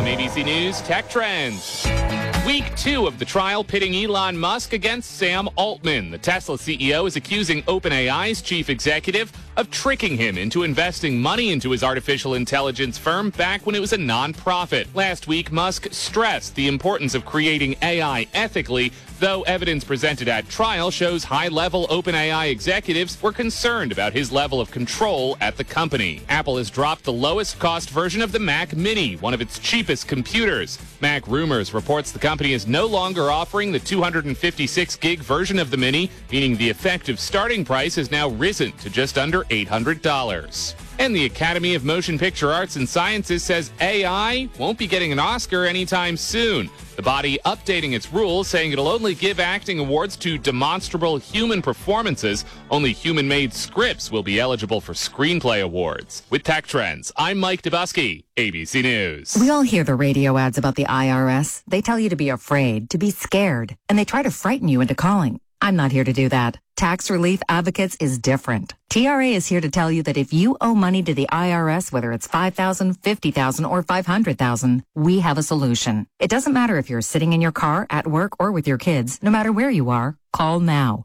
ABC News Tech Trends. Week 2 of the trial pitting Elon Musk against Sam Altman. The Tesla CEO is accusing OpenAI's chief executive of tricking him into investing money into his artificial intelligence firm back when it was a nonprofit. Last week, Musk stressed the importance of creating AI ethically, though evidence presented at trial shows high-level OpenAI executives were concerned about his level of control at the company. Apple has dropped the lowest-cost version of the Mac Mini, one of its cheapest computers. Mac Rumors reports the company is no longer offering the 256-gig version of the Mini, meaning the effective starting price has now risen to just under $800. And the Academy of Motion Picture Arts and Sciences says AI won't be getting an Oscar anytime soon. The body updating its rules, saying it'll only give acting awards to demonstrable human performances. Only human-made scripts will be eligible for screenplay awards. With Tech Trends, I'm Mike Dubusky, ABC News. We all hear the radio ads about the IRS. They tell you to be afraid, to be scared, and they try to frighten you into calling. I'm not here to do that. Tax Relief Advocates is different. TRA is here to tell you that if you owe money to the IRS, whether it's $5,000, $50,000, or $500,000, we have a solution. It doesn't matter if you're sitting in your car, at work, or with your kids. No matter where you are, call now.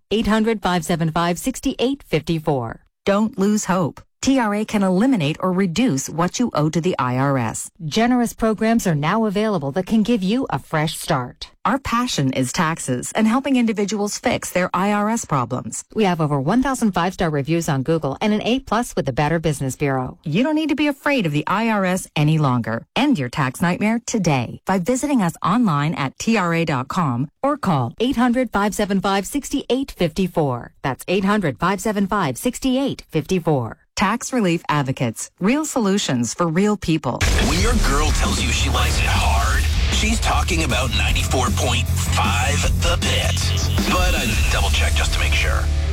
800-575-6854. Don't lose hope. TRA can eliminate or reduce what you owe to the IRS. Generous programs are now available that can give you a fresh start. Our passion is taxes and helping individuals fix their IRS problems. We have over 1,000 five-star reviews on Google and an A+ with the Better Business Bureau. You don't need to be afraid of the IRS any longer. End your tax nightmare today by visiting us online at TRA.com or call 800-575-6854. That's 800-575-6854. Tax Relief Advocates. Real solutions for real people. When your girl tells you she likes it hard, she's talking about 94.5 The Pit. But I double check just to make sure.